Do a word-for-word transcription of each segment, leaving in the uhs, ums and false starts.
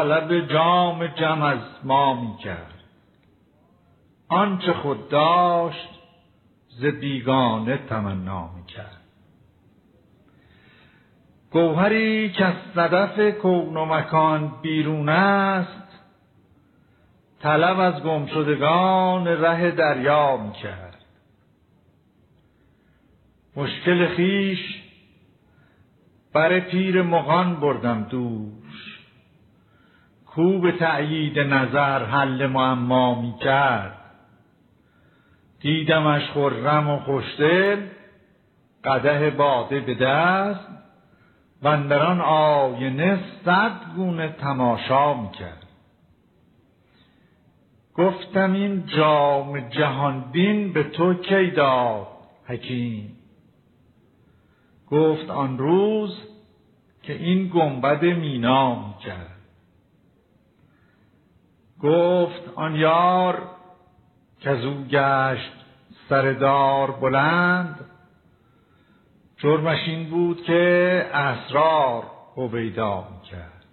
طلب جام جم از ما می کرد، آنچه خود داشت ز بیگانه تمنا می کرد. گوهری که از صدف کون و مکان بیرون است، طلب از گمشدگان ره دریا می کرد. مشکل خویش بر پیر مغان بردم دوش، کو به تأیید نظر حل معما می کرد. دیدمش خرم و خوشدل، قدح باده به دست، و اندر آن آینه صد گونه تماشا می کرد. گفتم این جام جهان بین به تو کی داد حکیم؟ گفت آن روز که این گنبد مینا می کرد. گفت آن یار کز او گشت سردار بلند، جرمش این بود که اسرار هویدا می کرد.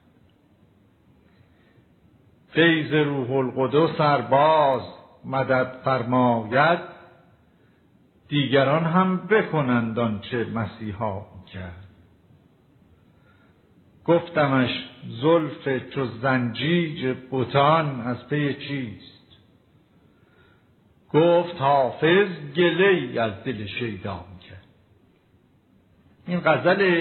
فیض روح القدس سرباز مدد فرماید، دیگران هم بکنند آنچه مسیحا می کرد. گفتمش زلف چو زنجیر بتان از پی چیست؟ گفت حافظ گله از دل شیدا می کرد. این غزل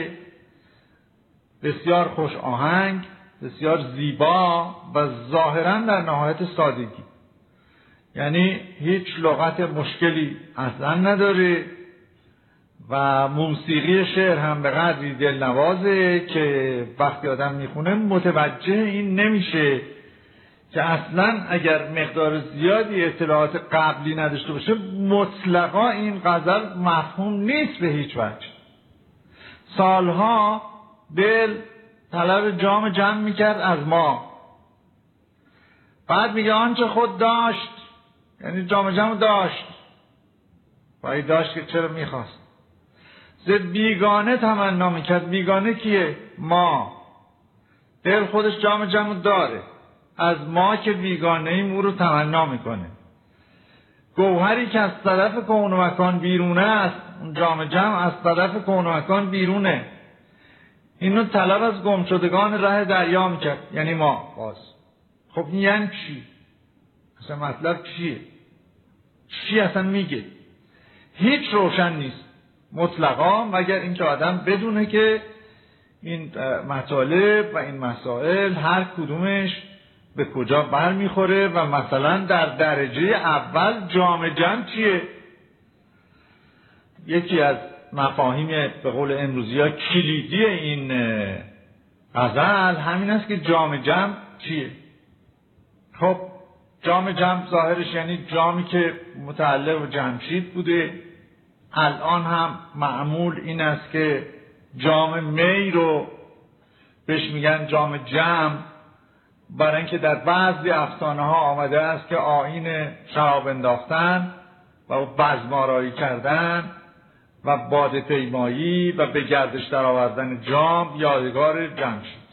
بسیار خوش آهنگ، بسیار زیبا و ظاهراً در نهایت سادگی، یعنی هیچ لغت مشکلی اصلا نداره و موسیقی شعر هم به قدری دلنوازه که وقتی آدم میخونه متوجه این نمیشه که اصلا اگر مقدار زیادی اطلاعات قبلی نداشته باشه مطلقا این غزل مفهوم نیست به هیچ وجه. سالها دل طلب جام جم میکرد از ما، بعد میگه آنچه خود داشت، یعنی جام جم داشت، باید داشت که چرا میخواست. ز بیگانه تمنا میکرد. بیگانه کیه؟ ما. دل خودش جام جم داره، از ما که بیگانه ایم او رو تمنا میکنه. گوهری که از صدف کون و مکان بیرونه است، اون جام جم از صدف کون و مکان بیرونه، اینو طلب از گمشدگان ره دریا میکرد، یعنی ما. باز خب این یعنی چی؟ اصلا مطلب چیه؟ چی اصلا میگه؟ هیچ روشن نیست مطلقا، مگر اینکه آدم بدونه که این مطالب و این مسائل هر کدومش به کجا برمیخوره و مثلا در درجه اول جام جم چیه. یکی از مفاهیم به قول امروزی ها کلیدی این غزل همین است که جام جم چیه. خب جام جم ظاهرش یعنی جامی که متعلق به جمشید بوده. الان هم معمول این است که جام می رو بهش میگن جام جم، برای اینکه در بعضی افسانه ها آمده است که آیین شراب انداختن و بزمارایی کردن و باده پیمایی و به گردش در آوردن جام یادگار جمشید.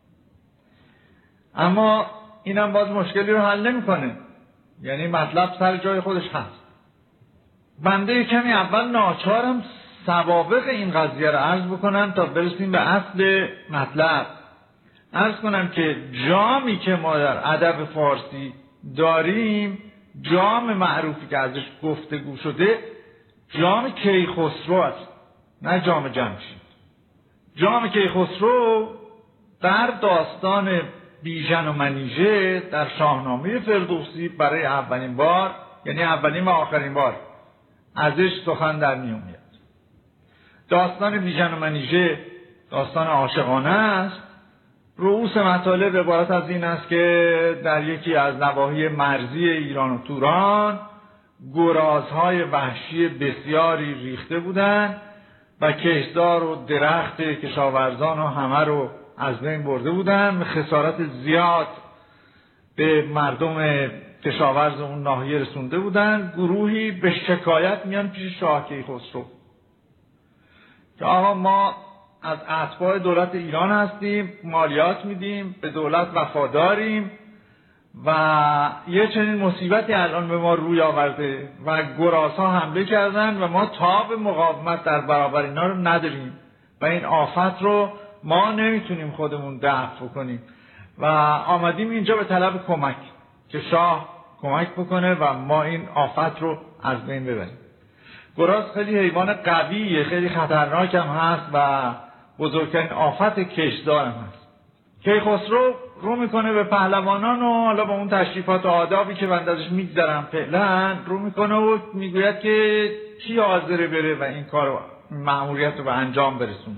اما اینم باز مشکلی رو حل نمی‌کنه، یعنی مطلب سر جای خودش هست. بنده کمی اول ناچارم سوابق این قضیه رو عرض بکنم تا برسیم به اصل مطلب. عرض کنم که جامی که ما در ادب فارسی داریم، جام معروفی که ازش گفتگو شده جام کیخسرو است، نه جام جمشید. جام کیخسرو در داستان بیژن و منیژه در شاهنامه فردوسی برای اولین بار، یعنی اولین و آخرین بار ازش سخن در می آید. داستان بیژن و منیژه داستان عاشقانه است. رؤوس مطالب عبارت از این است که در یکی از نواحی مرزی ایران و توران گرازهای وحشی بسیاری ریخته بودند و کشتزار و درخت کشاورزان و همه رو از بین برده بودند. خسارت زیاد به مردم کشاورز اون ناحیه رسونده بودند. گروهی به شکایت میان پیش شاه کیخسرو که آقا ما از اتباع دولت ایران هستیم، مالیات میدیم، به دولت وفاداریم و یه چنین مصیبتی الان به ما روی آورده و گرازها حمله کردن و ما تاب مقاومت در برابر اینا رو نداریم و این آفت رو ما نمیتونیم خودمون دفع کنیم و آمدیم اینجا به طلب کمک که شاه کمک بکنه و ما این آفت رو از بین ببریم. گراز خیلی حیوان قویه، خیلی خطرناک هم هست و بزرگترین آفت کشتزار هم هست. کیخسرو رو میکنه به پهلوانان و حالا با اون تشریفات و آدابی که بنده ازش میگذرم فعلا رو میکنه و میگوید که کی حاضره بره و این کار مأموریت رو به انجام برسونه.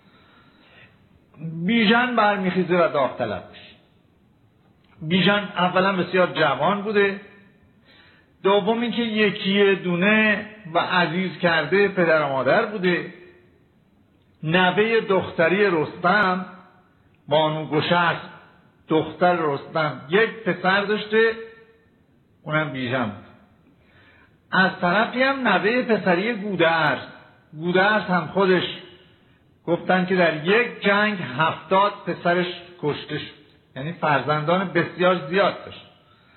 بیژن برمیخیزه و داوطلب میشه. بیژن اولا بسیار جوان بوده، دوم اینکه یکی دونه و عزیز کرده پدر و مادر بوده، نوه دختری رستم بانو گشسب دختر رستم یک پسر داشته، اونم بیژن بود. از طرفی هم نوه پسری گودرز گودرز هم خودش گفتن که در یک جنگ هفتاد پسرش کشته شد، یعنی فرزندان بسیار زیاد داشت.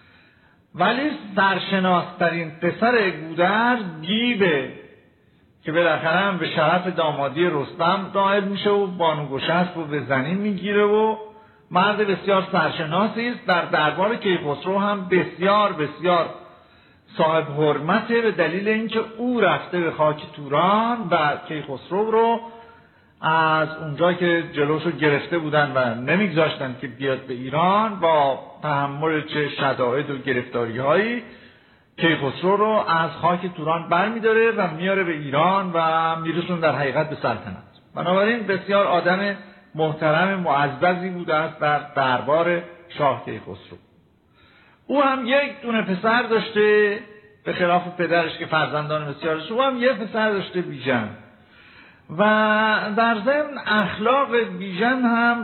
ولی سرشناسترین پسر گودرز گیوه که بالاخره هم به شرف دامادی رستم نائل میشه و بانو گشسب رو به زنی میگیره و مرد بسیار سرشناسی است. در دربار کیخسرو هم بسیار بسیار صاحب حرمته به دلیل اینکه او رفته به خاک توران و کیخسرو رو از اونجا که جلوشو گرفته بودن و نمیگذاشتن که بیاد به ایران با تحمل چه شدائد و گرفتاری هایی کیخسرو رو از خاک توران برمیداره و میاره به ایران و میرسون در حقیقت به سلطنت. بنابراین بسیار آدم محترم معززی بوده است در دربار شاه کیخسرو. او هم یک دونه پسر داشته به خلاف پدرش که فرزندان بسیار داشته، او هم یک پسر داشته بیژن. و در ضمن اخلاق بیژن هم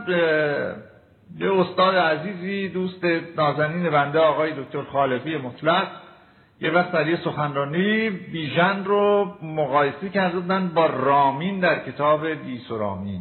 یه استاد عزیزی دوست نازنین بنده آقای دکتر خالقی مطلق یه وقت در یه سخنرانی بیژن رو مقایسه کرده بودن با رامین در کتاب دیس و رامین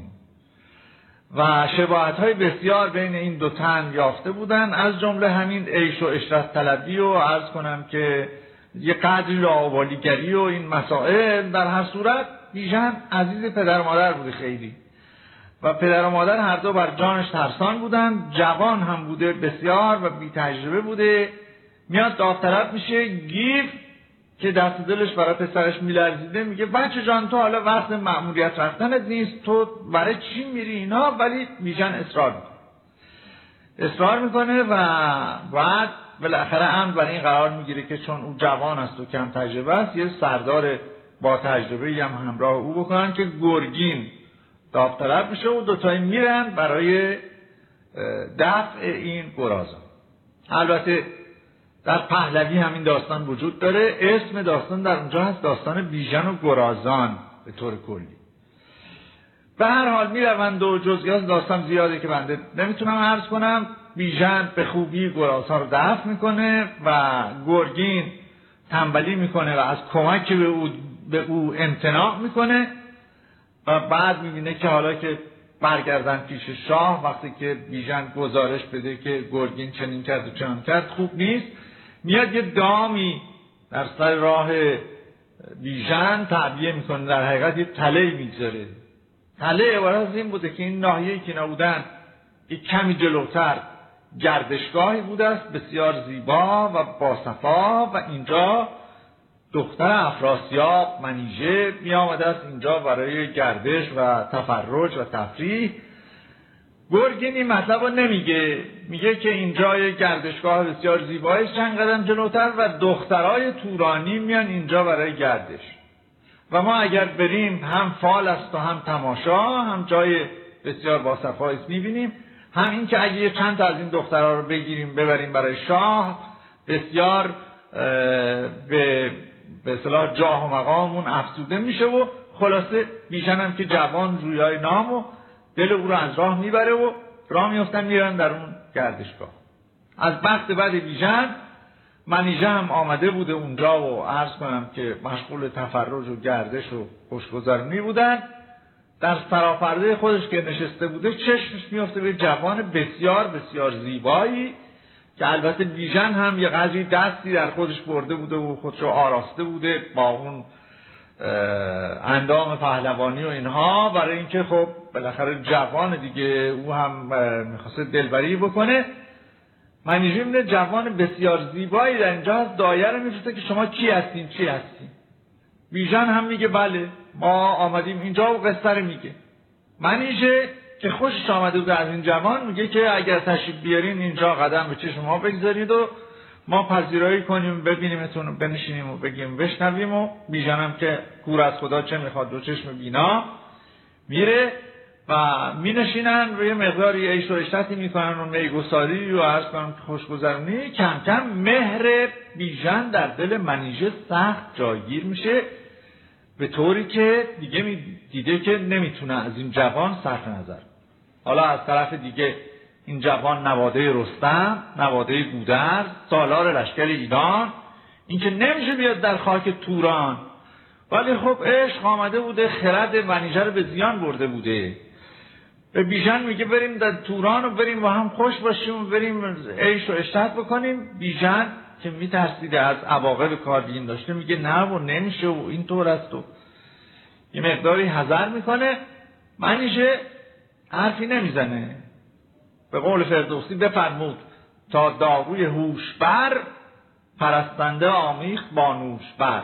و شباهت‌های بسیار بین این دو تن یافته بودن، از جمله همین عیش و عشرت طلبی و عرض کنم که یه قدری لاابالیگری و این مسائل. در هر صورت بیژن عزیز پدر و مادر بوده خیلی و پدر و مادر هر دو بر جانش ترسان بودن، جوان هم بوده بسیار و بی تجربه بوده. میاد داوطلب میشه، گیو که دست دلش برای پسرش میلرزیده میگه بچه جان تو حالا وقت مأموریت رفتنت نیست، تو برای چی میری اینا؟ ولی بیژن اصرار میکنه اصرار میکنه و بعد بالاخره امر بر این قرار میگیره که چون او جوان است و کم تجربه است یه سردار با تجربه هم همراه او بکنن که گرگین داوطلب میشه و دوتایی میرن برای دفع این گرازان. البته در پهلوی همین داستان وجود داره، اسم داستان در اونجا هست داستان بیژن و گرازان به طور کلی. به هر حال میروند و جزئیات داستان زیاده که بنده نمیتونم عرض کنم. بیژن به خوبی گرازها رو دفع میکنه و گرگین تنبلی میکنه و از کمک به او به او امتناع میکنه و بعد میبینه که حالا که برگردن پیش شاه وقتی که بیژن گزارش بده که گرگین چنین کرد و چنان کرد خوب نیست، میاد یه دامی در سر راه بیژن تعبیه میکنه، در حقیقت یه تله میگذاره. تله عبارت از این بوده که این ناحیه‌ای که نبودن یک کمی جلوتر گردشگاهی بوده است بسیار زیبا و باصفا و اینجا دختر افراسیاب منیژه می آمده است اینجا برای گردش و تفرج و تفریح. گرگین این مطلب رو نمیگه، میگه که اینجا یک گردشگاه بسیار زیبایی چند قدم جلوتر و دخترای تورانی میان اینجا برای گردش و ما اگر بریم هم فال است و هم تماشا، هم جای بسیار باصفایی است میبینیم، هم این که اگه چند تا از این دخترها رو بگیریم ببریم برای شاه بسیار به به اصطلاح جاه و مقاممون افزوده میشه و خلاصه بیژن هم که جوان رویای نام و دل او رو از راه میبره و راه میفتن میرن در اون گردشگاه. از بخت بعد بیژن منیژه هم آمده بوده اونجا و عرض کنم که مشغول تفرج و گردش و خوشگذرانی بودن. در سراپرده خودش که نشسته بوده چشمش میفته به جوان بسیار بسیار زیبایی که البته بیژن هم یه قدری دستی در خودش برده بوده و خودشو آراسته بوده با اون اندام پهلوانی و اینها، برای اینکه خب بالاخره جوان دیگه او هم میخواسته دلبری بکنه. منیژه میبینه جوان بسیار زیبایی در اینجا هست، دایره میفته که شما کی هستین چی هستین. بیژن هم میگه بله ما آمدیم اینجا و قصه رو میگه. منیژه که خوشش آمده بود از این جوان میگه که اگر تشریف بیارین اینجا قدم به چشم ما بگذارید و ما پذیرایی کنیم ببینیمتون بنشینیم و بگیم بشنویم. و بیژن هم که کور از خدا چه میخواد دو چشم بینا میره و مینشینن و یه مقداری عیش و عشرتی میکنن و میگساری و عرض کنم خوشگذرونی. کم کم مهر بیژن در دل منیژه سخت جایگیر میشه به طوری که دیگه دیده که نمیتونه از این جوان صرف نظر. حالا از طرف دیگه این جوان نواده رستم، نواده گودرز، سالار لشکر ایران، این که نمیشه بیاد در خاک توران، ولی خب عشق آمده بوده خرد منیژه رو به زیان برده بوده. به بیژن میگه بریم در توران و بریم با هم خوش باشیم و بریم عیش و عشرت بکنیم. بیژن که میترسیده از عواقب کار دین داشته میگه نه و نمیشه و این طور است و یه مقداری حذر میکنه. منیژه حرفی نمیزنه. به قول فردوسی بفرمود تا داروی هوش بر، پرستنده آمیخت با نوش بر.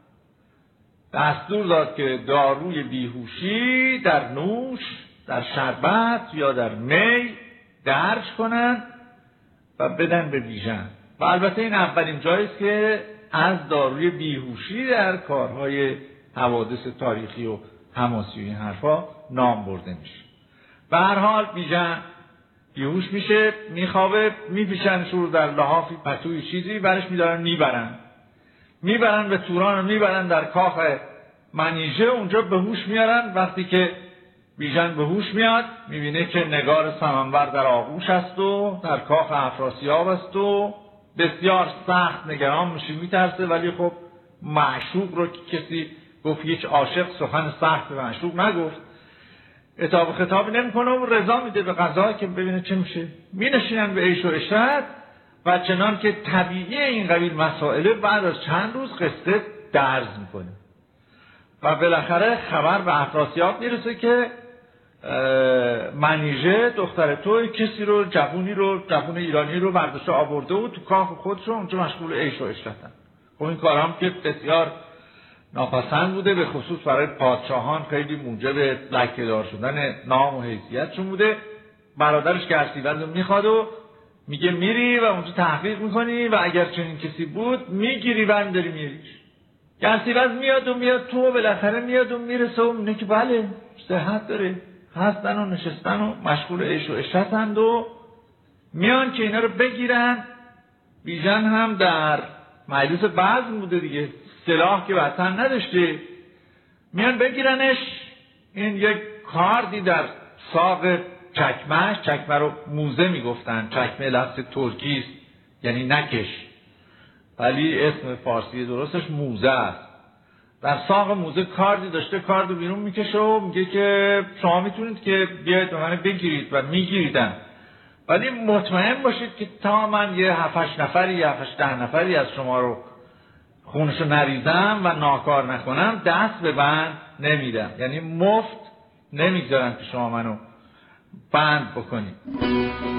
دستور داد که داروی بیهوشی در نوش، در شربت یا در می درج کنن و بدن به بیژن. و البته این اولین جایی است که از داروی بیهوشی در کارهای حوادث تاریخی و حماسی و این حرفا نام برده میشه. به هر حال بیژن بیهوش میشه، میخوابه، میپیچن شروع در لحافی پتوی چیزی برش میدارن میبرن میبرن به توران و میبرن در کاخ منیژه. اونجا به هوش میارن. وقتی که بیژن به هوش میاد میبینه که نگار سمنبر در آغوش است و در کاخ افراسیاب است و بسیار سخت نگران میشه، میترسه. ولی خب معشوق رو کسی گفت هیچ عاشق سخن سخت به معشوق نگفت، عتاب خطاب نمیکنه و رضا میده به قضا که ببینه چه میشه. مینشینن به عیش و عشرت و چنان که طبیعی این قبیل مسائل بعد از چند روز قصه درز میکنه و بالاخره خبر به افراسیاب میرسه که منیژه دختر توی کسی رو جوونی رو جوون ایرانی رو برداشته آورده و تو کاخ خودش رو اونجا مشغول عیش و عشرتن. خب این کار هم که بسیار ناپسند بوده، به خصوص برای پادشاهان خیلی موجب لکه‌دار شدن نام و حیثیتشون بوده. برادرش که ارسیوز رو میخواد و میگه میری و اونجا تحقیق میکنی و اگر چنین کسی بود میگیری و هم داری میریش. ارسیوز میاد و میاد تو و بالاخره میاد و میرسه و میگه که بله صحت داره، هستن و نشستن و مشغول عیش و عشرتند و میان که اینا رو بگیرن. بیژن هم در مجلس بزم بوده دیگه، سلاح که وطن نداشته، میان بگیرنش. این یک کاردی در ساق چکمهش، چکمه رو موزه میگفتن، چکمه لفظ ترکی است یعنی نکش، ولی اسم فارسی درستش موزه است. در ساق موزه کاردی داشته، کاردو بیرون میکشه و میگه که شما میتونید که بیاید و منو بگیرید و میگیریدن، ولی مطمئن باشید که تا من یه هفتش نفری یه هفتش ده نفری از شما رو خونشو نریزم و ناکار نکنم دست به بند نمیدم، یعنی مفت نمیگذارم که شما منو بند بکنید.